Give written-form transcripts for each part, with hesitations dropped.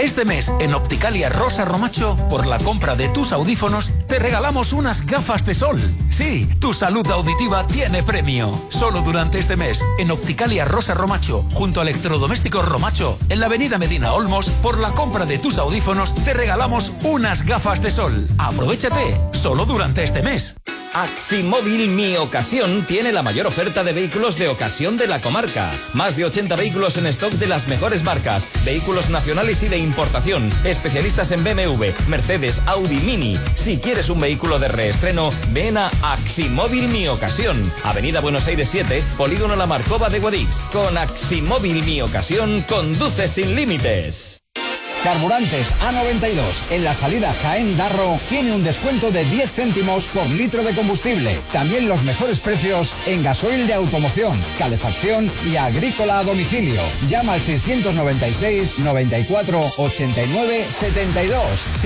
Este mes, en Opticalia Rosa Romacho, por la compra de tus audífonos, te regalamos unas gafas de sol. Sí, tu salud auditiva tiene premio. Solo durante este mes, en Opticalia Rosa Romacho, junto a Electrodomésticos Romacho, en la avenida Medina Olmos, por la compra de tus audífonos, te regalamos unas gafas de sol. Aprovechate, solo durante este mes. Actimóvil Mi Ocasión tiene la mayor oferta de vehículos de ocasión de la comarca. Más de 80 vehículos en stock de las mejores marcas, vehículos nacionales y de importación, especialistas en BMW, Mercedes, Audi, Mini. Si quieres un vehículo de reestreno, ven a Actimóvil Mi Ocasión. Avenida Buenos Aires 7, Polígono La Marcova de Guadix. Con Actimóvil Mi Ocasión, conduce sin límites. Carburantes A92 en la salida Jaén-Darro tiene un descuento de 10 céntimos por litro de combustible. También los mejores precios en gasoil de automoción, calefacción y agrícola a domicilio. Llama al 696 94 89 72.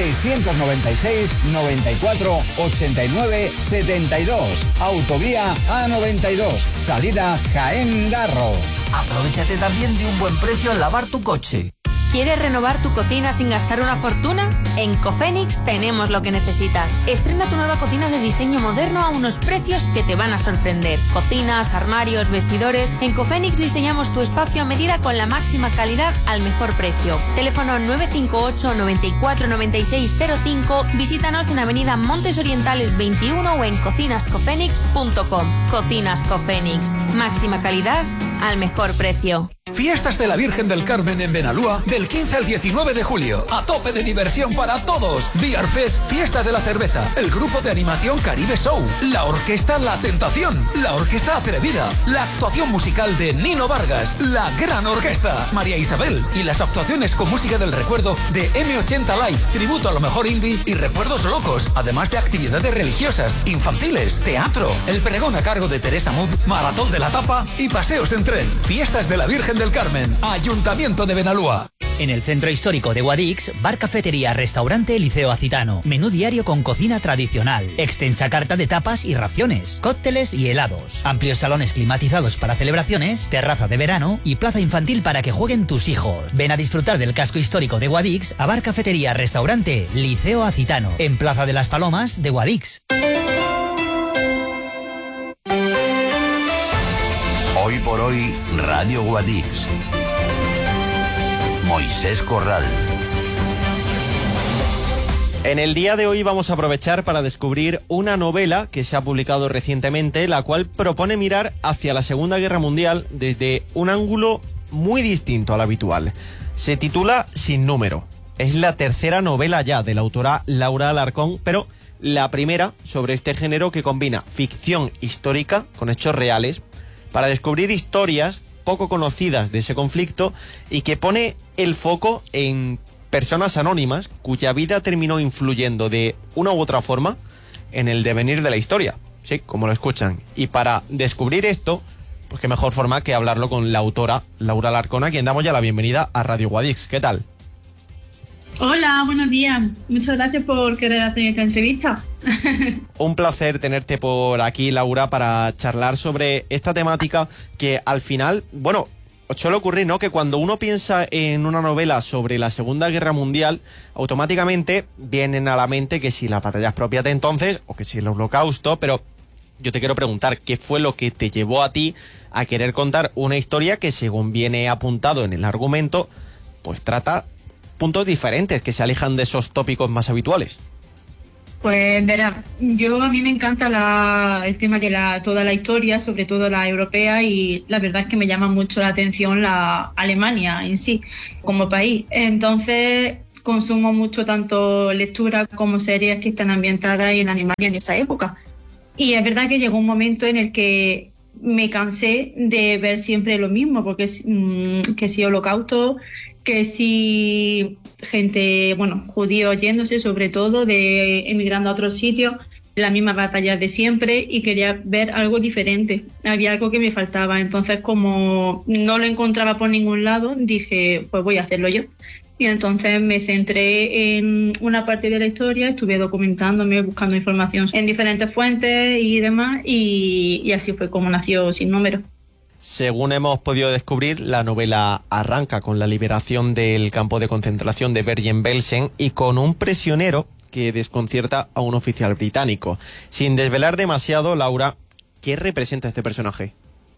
696 94 89 72. Autovía A92, salida Jaén-Darro. Aprovechate también de un buen precio al lavar tu coche. ¿Quieres renovar tu cocina sin gastar una fortuna? En Cofenix tenemos lo que necesitas. Estrena tu nueva cocina de diseño moderno a unos precios que te van a sorprender. Cocinas, armarios, vestidores. En Cofenix diseñamos tu espacio a medida con la máxima calidad al mejor precio. Teléfono 958 94 96 05. Visítanos en Avenida Montes Orientales 21 o en cocinascofenix.com. Cocinas Cofenix. Máxima calidad al mejor precio. Fiestas de la Virgen del Carmen en Benalúa del 15 al 19 de julio. A tope de diversión para todos. Beer Fest, Fiesta de la Cerveza, el grupo de animación Caribe Show, la orquesta La Tentación, la orquesta Atrevida, la actuación musical de Nino Vargas, la gran orquesta María Isabel y las actuaciones con música del recuerdo de M80 Live, tributo a lo mejor indie y recuerdos locos, además de actividades religiosas, infantiles, teatro, el pregón a cargo de Teresa Mud, maratón de la tapa y paseos en tren. Fiestas de la Virgen del Carmen, Ayuntamiento de Benalúa. En el centro histórico de Guadix, bar, cafetería, restaurante Liceo Acitano. Menú diario con cocina tradicional. Extensa carta de tapas y raciones. Cócteles y helados. Amplios salones climatizados para celebraciones. Terraza de verano y plaza infantil para que jueguen tus hijos. Ven a disfrutar del casco histórico de Guadix a bar, cafetería, restaurante Liceo Acitano. En Plaza de las Palomas de Guadix. Hoy por hoy, Radio Guadix. Moisés Corral. En el día de hoy vamos a aprovechar para descubrir una novela que se ha publicado recientemente, la cual propone mirar hacia la Segunda Guerra Mundial desde un ángulo muy distinto al habitual. Se titula Sin número. Es la tercera novela ya de la autora Laura Alarcón, pero la primera sobre este género que combina ficción histórica con hechos reales para descubrir historias poco conocidas de ese conflicto y que pone el foco en personas anónimas cuya vida terminó influyendo de una u otra forma en el devenir de la historia. Sí, como lo escuchan. Y para descubrir esto, pues qué mejor forma que hablarlo con la autora Laura Alarcón, a quien damos ya la bienvenida a Radio Guadix. ¿Qué tal? Hola, buenos días. Muchas gracias por querer hacer esta entrevista. Un placer tenerte por aquí, Laura, para charlar sobre esta temática que al final, bueno, suele ocurrir, ¿no?, que cuando uno piensa en una novela sobre la Segunda Guerra Mundial, automáticamente vienen a la mente que si las batallas propias de entonces o que si el Holocausto, pero yo te quiero preguntar, ¿qué fue lo que te llevó a ti a querer contar una historia que, según viene apuntado en el argumento, pues trata puntos diferentes que se alejan de esos tópicos más habituales? Pues verá, a mí me encanta el tema de toda la historia, sobre todo la europea, y la verdad es que me llama mucho la atención la Alemania en sí, como país. Entonces consumo mucho tanto lectura como series que están ambientadas en Alemania en esa época. Y es verdad que llegó un momento en el que me cansé de ver siempre lo mismo, porque que si Holocausto, que si gente, judíos yéndose, sobre todo, emigrando a otros sitios, las mismas batallas de siempre, y quería ver algo diferente. Había algo que me faltaba, entonces como no lo encontraba por ningún lado, dije, pues voy a hacerlo yo. Y entonces me centré en una parte de la historia, estuve documentándome, buscando información en diferentes fuentes y demás, y así fue como nació Sin número. Según hemos podido descubrir, la novela arranca con la liberación del campo de concentración de Bergen-Belsen y con un prisionero que desconcierta a un oficial británico. Sin desvelar demasiado, Laura, ¿qué representa este personaje?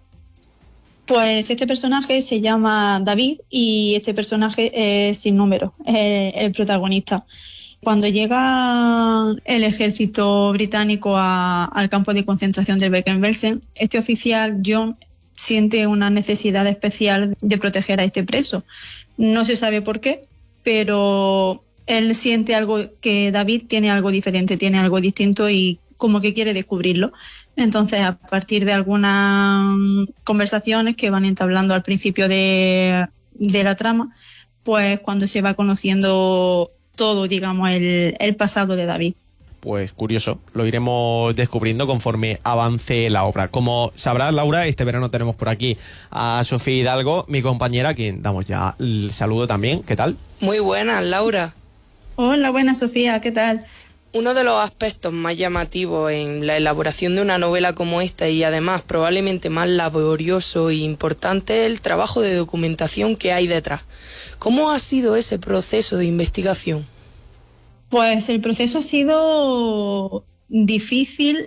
Pues este personaje se llama David y este personaje es sin número, el protagonista. Cuando llega el ejército británico al campo de concentración de Bergen-Belsen, este oficial, John, siente una necesidad especial de proteger a este preso. No se sabe por qué, pero él siente algo, que David tiene algo diferente, tiene algo distinto y como que quiere descubrirlo. Entonces, a partir de algunas conversaciones que van entablando al principio de la trama, pues cuando se va conociendo todo, digamos, el pasado de David. Pues curioso, lo iremos descubriendo conforme avance la obra. Como sabrás, Laura, este verano tenemos por aquí a Sofía Hidalgo, mi compañera, a quien damos ya el saludo también. ¿Qué tal? Muy buenas, Laura. Hola, buenas, Sofía, ¿qué tal? Uno de los aspectos más llamativos en la elaboración de una novela como esta y además probablemente más laborioso e importante es el trabajo de documentación que hay detrás. ¿Cómo ha sido ese proceso de investigación? Pues el proceso ha sido difícil,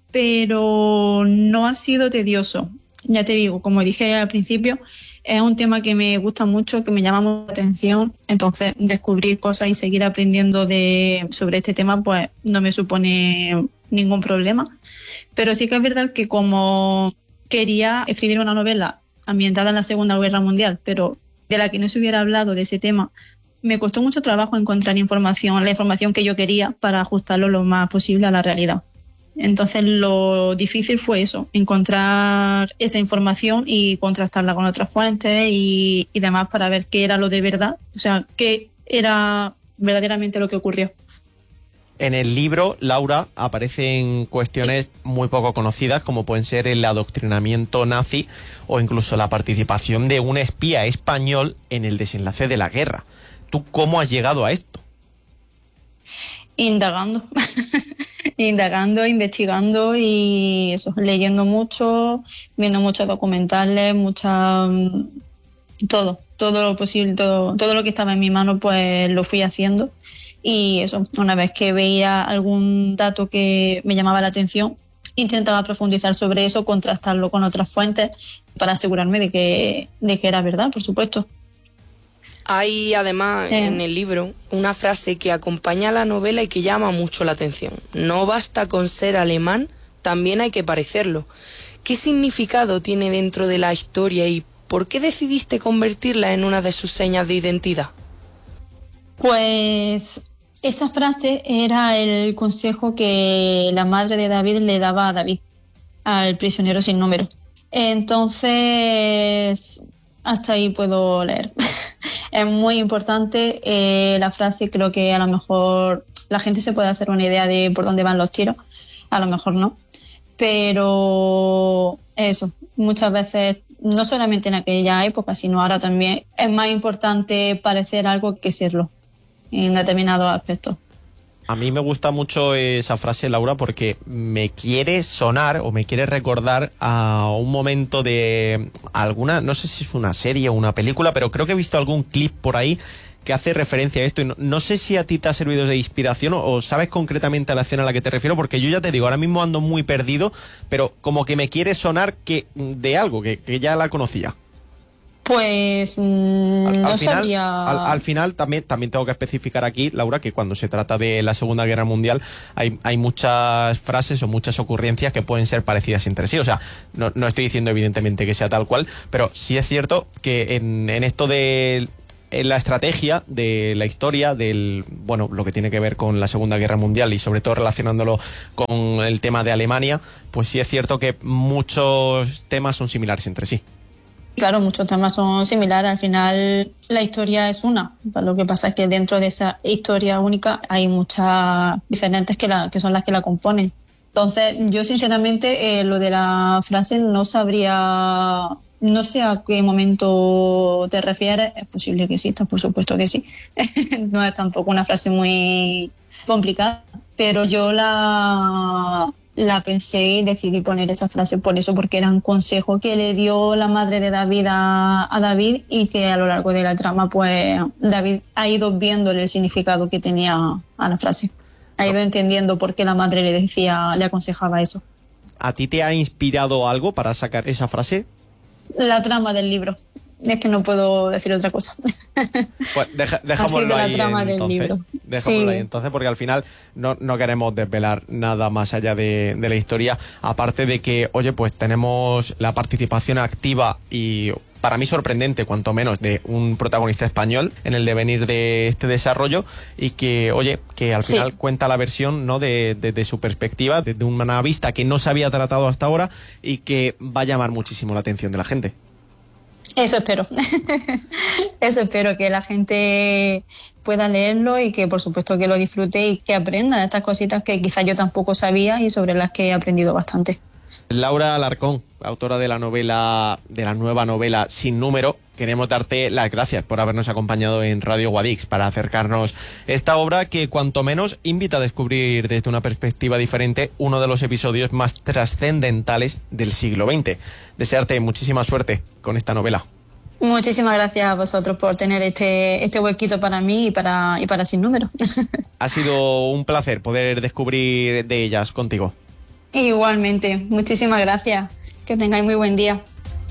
pero no ha sido tedioso. Ya te digo, como dije al principio, es un tema que me gusta mucho, que me llama mucho la atención. Entonces, descubrir cosas y seguir aprendiendo sobre este tema, pues no me supone ningún problema. Pero sí que es verdad que como quería escribir una novela ambientada en la Segunda Guerra Mundial, pero de la que no se hubiera hablado de ese tema, me costó mucho trabajo encontrar la información que yo quería para ajustarlo lo más posible a la realidad. Entonces lo difícil fue eso, encontrar esa información y contrastarla con otras fuentes y demás para ver qué era lo de verdad, o sea, qué era verdaderamente lo que ocurrió. En el libro, Laura, aparecen cuestiones muy poco conocidas, como pueden ser el adoctrinamiento nazi o incluso la participación de un espía español en el desenlace de la guerra. ¿Tú cómo has llegado a esto? Indagando, investigando y eso, leyendo mucho, viendo muchos documentales, todo lo posible, todo lo que estaba en mi mano, pues lo fui haciendo. Y eso, una vez que veía algún dato que me llamaba la atención, intentaba profundizar sobre eso, contrastarlo con otras fuentes para asegurarme de que era verdad, por supuesto. Hay además en el libro una frase que acompaña a la novela y que llama mucho la atención. No basta con ser alemán, también hay que parecerlo. ¿Qué significado tiene dentro de la historia y por qué decidiste convertirla en una de sus señas de identidad? Pues esa frase era el consejo que la madre de David le daba a David, al prisionero sin número. Entonces, hasta ahí puedo leer. Es muy importante la frase, creo que a lo mejor la gente se puede hacer una idea de por dónde van los tiros, a lo mejor no, pero eso, muchas veces, no solamente en aquella época, sino ahora también, es más importante parecer algo que serlo en determinados aspectos. A mí me gusta mucho esa frase, Laura, porque me quiere sonar o me quiere recordar a un momento de alguna, no sé si es una serie o una película, pero creo que he visto algún clip por ahí que hace referencia a esto y no sé si a ti te ha servido de inspiración o sabes concretamente a la escena a la que te refiero, porque yo ya te digo, ahora mismo ando muy perdido, pero como que me quiere sonar de algo que ya la conocía. Pues no sabía. Al final también tengo que especificar aquí, Laura, que cuando se trata de la Segunda Guerra Mundial hay muchas frases o muchas ocurrencias que pueden ser parecidas entre sí. O sea, no estoy diciendo evidentemente que sea tal cual, pero sí es cierto que en esto de la estrategia de la historia lo que tiene que ver con la Segunda Guerra Mundial y sobre todo relacionándolo con el tema de Alemania, pues sí es cierto que muchos temas son similares entre sí. Claro, muchos temas son similares. Al final la historia es una. Lo que pasa es que dentro de esa historia única hay muchas diferentes que son las que la componen. Entonces, yo sinceramente lo de la frase no sabría, no sé a qué momento te refieres. Es posible que exista, por supuesto que sí. No es tampoco una frase muy complicada, pero yo la la pensé y decidí poner esa frase por eso, porque era un consejo que le dio la madre de David a David, y que a lo largo de la trama pues David ha ido viéndole el significado que tenía a la frase. Ha ido entendiendo por qué la madre le aconsejaba eso. ¿A ti te ha inspirado algo para sacar esa frase? La trama del libro. Es que no puedo decir otra cosa. Pues dejámoslo ahí entonces. Dejámoslo ahí Sí. entonces, porque al final no queremos desvelar nada más allá de la historia. Aparte de que, oye, pues tenemos la participación activa y, para mí, sorprendente, cuanto menos, de un protagonista español en el devenir de este desarrollo, y que, oye, que al final cuenta la versión, ¿no?, de su perspectiva, desde una vista que no se había tratado hasta ahora, y que va a llamar muchísimo la atención de la gente. Eso espero. Eso espero, que la gente pueda leerlo y que por supuesto que lo disfrute y que aprenda de estas cositas que quizás yo tampoco sabía y sobre las que he aprendido bastante. Laura Alarcón, autora de la nueva novela Sin Número, queremos darte las gracias por habernos acompañado en Radio Guadix para acercarnos esta obra que, cuanto menos, invita a descubrir desde una perspectiva diferente uno de los episodios más trascendentales del siglo XX. Desearte muchísima suerte con esta novela. Muchísimas gracias a vosotros por tener este huequito para mí y para Sin Número. Ha sido un placer poder descubrir de ellas contigo. Igualmente, muchísimas gracias. Que tengáis muy buen día.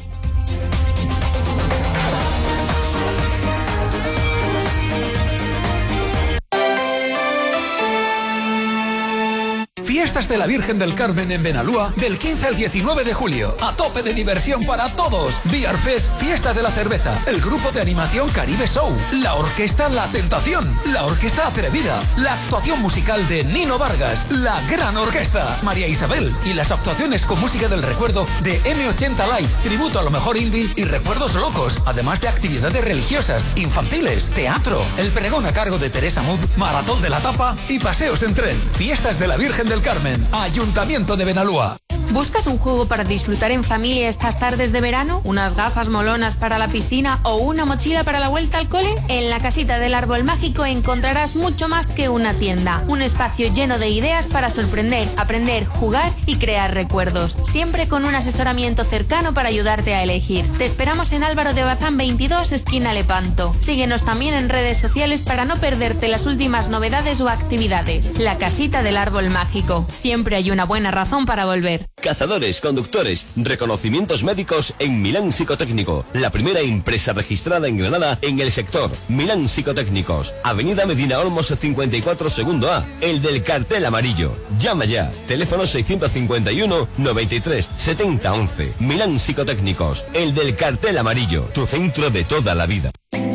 Fiestas de la Virgen del Carmen en Benalúa del 15 al 19 de julio. A tope de diversión para todos. Beer Fest, Fiesta de la Cerveza, el grupo de animación Caribe Show, la orquesta La Tentación, la orquesta Atrevida, la actuación musical de Nino Vargas, la gran orquesta María Isabel y las actuaciones con música del recuerdo de M80 Live, tributo a lo mejor indie y recuerdos locos, además de actividades religiosas, infantiles, teatro, el pregón a cargo de Teresa Mood, maratón de la tapa y paseos en tren. Fiestas de la Virgen del Carmen, Ayuntamiento de Benalúa. ¿Buscas un juego para disfrutar en familia estas tardes de verano? ¿Unas gafas molonas para la piscina o una mochila para la vuelta al cole? En la Casita del Árbol Mágico encontrarás mucho más que una tienda. Un espacio lleno de ideas para sorprender, aprender, jugar y crear recuerdos. Siempre con un asesoramiento cercano para ayudarte a elegir. Te esperamos en Álvaro de Bazán 22, esquina Lepanto. Síguenos también en redes sociales para no perderte las últimas novedades o actividades. La Casita del Árbol Mágico. Siempre hay una buena razón para volver. Cazadores, conductores, reconocimientos médicos en Milán Psicotécnico. La primera empresa registrada en Granada en el sector. Milán Psicotécnicos. Avenida Medina Olmos 54 segundo A. El del cartel amarillo. Llama ya. Teléfono 651 93 70 11. Milán Psicotécnicos. El del cartel amarillo. Tu centro de toda la vida.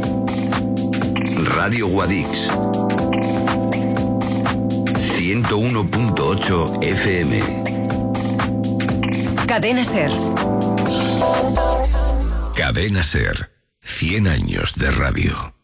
Radio Guadix 101.8 FM. Cadena Ser. Cadena Ser. 100 años de radio.